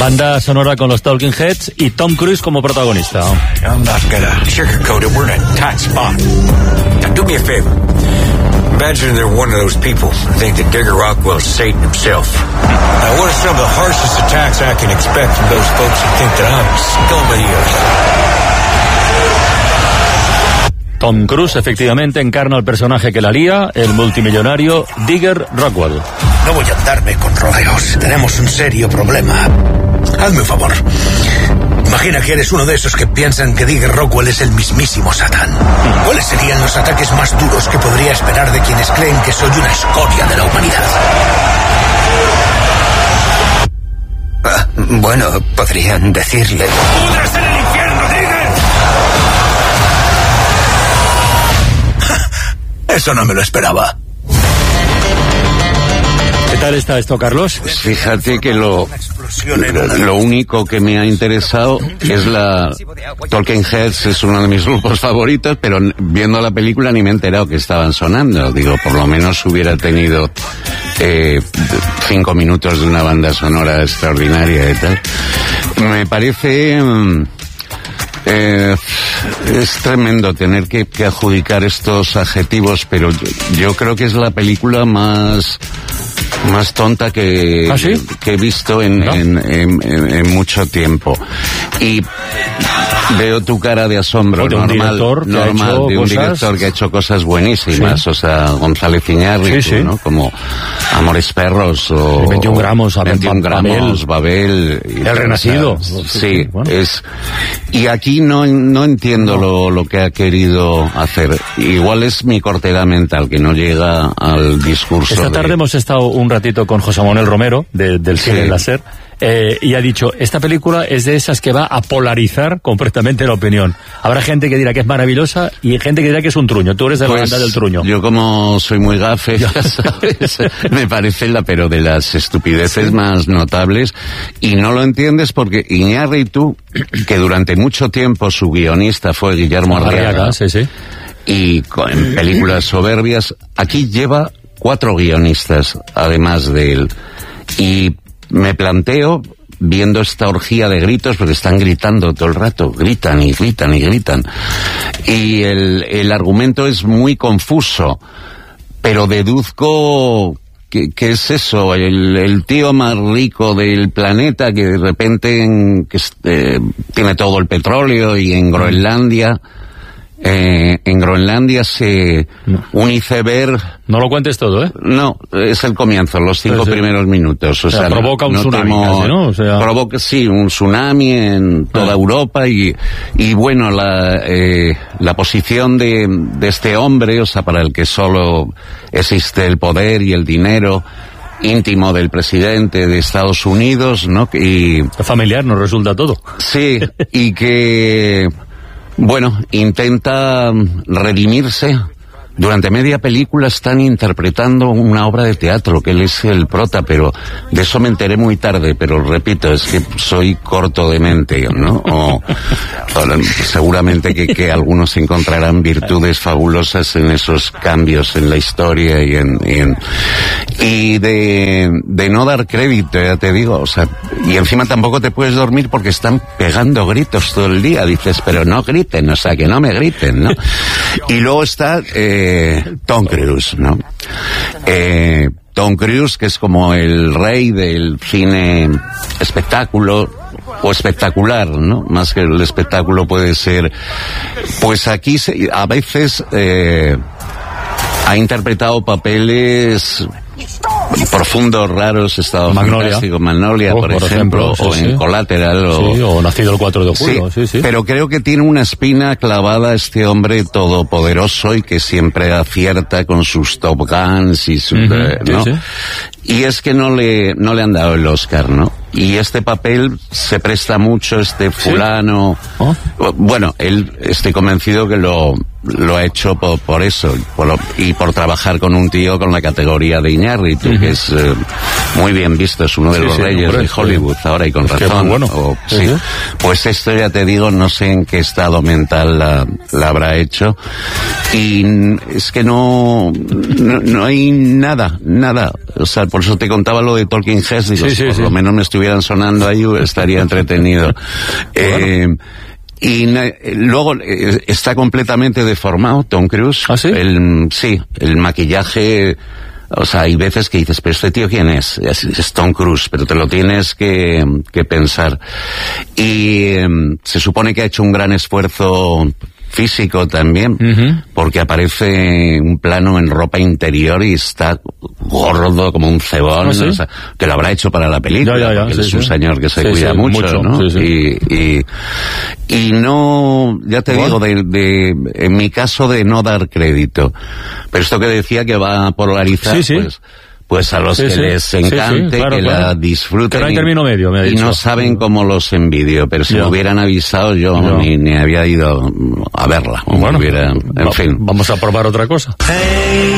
Banda sonora con los Talking Heads y Tom Cruise como protagonista. I'm not gonna sugarcoat it. We're in a tight spot. Now do me a favor. Imagine they're one of those people who think that Digger Rockwell's Satan himself. Now, what are some of the harshest attacks I can expect from those folks who think that I'm scum of the earth? Tom Cruise efectivamente encarna el personaje que la lía, el multimillonario Digger Rockwell. No voy a andarme con rodeos. Tenemos un serio problema. Hazme un favor. Imagina que eres uno de esos que piensan que Digger Rockwell es el mismísimo Satán. ¿Cuáles serían los ataques más duros que podría esperar de quienes creen que soy una escoria de la humanidad? Bueno, podrían decirle... ¡Pudras en el infierno, Digger! Eso no me lo esperaba. ¿Qué tal está esto, Carlos? Pues fíjate que lo único que me ha interesado es la... Talking Heads es uno de mis grupos favoritos, pero viendo la película ni me he enterado que estaban sonando. Digo, por lo menos hubiera tenido 5 minutos de una banda sonora extraordinaria y tal. Me parece... es tremendo tener que adjudicar estos adjetivos, pero yo creo que es la película más tonta que he visto en mucho tiempo. Y veo tu cara de asombro, normal, de un director que ha hecho cosas buenísimas, sí. O sea, González Iñárritu, sí. ¿No? Como Amores Perros o 21 gramos, 21 gramos, Babel, El Renacido. Sí, bueno. Y aquí no entiendo lo que ha querido hacer. Igual es mi cortedad mental que no llega al discurso. Esta tarde hemos estado un ratito con José Manuel Romero del Cine Láser. Y ha dicho, esta película es de esas que va a polarizar completamente la opinión. Habrá gente que dirá que es maravillosa y gente que dirá que es un truño. Tú eres de la banda del truño. Yo, como soy muy gafe, ya sabes, me parece pero de las estupideces más notables, y no lo entiendes porque Iñárritu, que durante mucho tiempo su guionista fue Guillermo Arriaga, sí. Y en películas soberbias, aquí lleva 4 guionistas además de él, y me planteo, viendo esta orgía de gritos, porque están gritando todo el rato, gritan y gritan y gritan, y el argumento es muy confuso, pero deduzco que es eso, el tío más rico del planeta que de repente tiene todo el petróleo, y en Groenlandia un iceberg... No lo cuentes todo, ¿eh? No, es el comienzo, los 5 primeros minutos. O sea, provoca un tsunami, casi, ¿no? O sea... Provoca, sí, un tsunami en toda Europa, y bueno, la posición de este hombre, o sea, para el que solo existe el poder y el dinero, íntimo del presidente de Estados Unidos, ¿no? Y familiar nos resulta todo. Sí, y que... Bueno, intenta redimirse. Durante media película están interpretando una obra de teatro, que él es el prota, pero de eso me enteré muy tarde, pero repito, es que soy corto de mente, ¿no? O seguramente que algunos encontrarán virtudes fabulosas en esos cambios en la historia y de no dar crédito, ya te digo, o sea, y encima tampoco te puedes dormir porque están pegando gritos todo el día, dices, pero no griten, o sea, que no me griten, ¿no? Y luego está Tom Cruise, ¿no? Tom Cruise, que es como el rey del cine espectáculo o espectacular, ¿no? Más que el espectáculo puede ser. Pues aquí a veces ha interpretado papeles profundos, raros, Estado Fantástico, Magnolia, por ejemplo, o en Collateral, o Nacido el 4 de julio, sí. Pero creo que tiene una espina clavada este hombre todopoderoso y que siempre acierta con sus Top Guns y su, ¿no? Sí. Y es que no le han dado el Oscar, ¿no? Y este papel se presta mucho, fulano. ¿Sí? Oh. Bueno, él, estoy convencido que lo lo ha hecho por eso, y por trabajar con un tío con la categoría de Iñárritu, que es muy bien visto, es uno de los reyes de Hollywood ahora, y con razón. Bueno. Sí. Pues esto, ya te digo, no sé en qué estado mental la habrá hecho, y es que no hay nada, o sea, por eso te contaba lo de Talking Heads, digo, por lo menos me estuvieran sonando ahí, estaría entretenido. Y luego está completamente deformado Tom Cruise. ¿Ah, sí? El maquillaje, o sea, hay veces que dices, pero este tío ¿quién es? Es Tom Cruise, pero te lo tienes que pensar. Y se supone que ha hecho un gran esfuerzo físico también, porque aparece un plano en ropa interior y está gordo como un cebón, ¿sí? O sea, que lo habrá hecho para la película, porque él es un señor que se cuida mucho, ¿no? Y no, ya te digo, en mi caso, de no dar crédito. Pero esto que decía que va a polarizar, pues a los que les encante, claro, que la disfruten. Que no hay término medio, me ha dicho. Y no saben cómo los envidio, pero si me hubieran avisado yo ni había ido a verla. Bueno, en fin. Vamos a probar otra cosa.